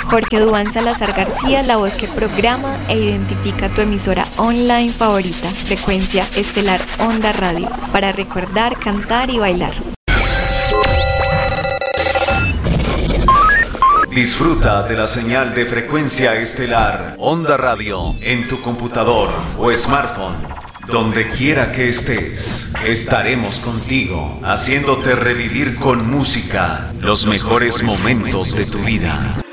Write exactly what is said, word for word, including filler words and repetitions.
Jorge Duván Salazar García, la voz que programa e identifica tu emisora online favorita, Frecuencia Estelar Onda Radio, para recordar, cantar y bailar. Disfruta de la señal de Frecuencia Estelar Onda Radio en tu computador o smartphone. Donde quiera que estés, estaremos contigo, haciéndote revivir con música los mejores momentos de tu vida.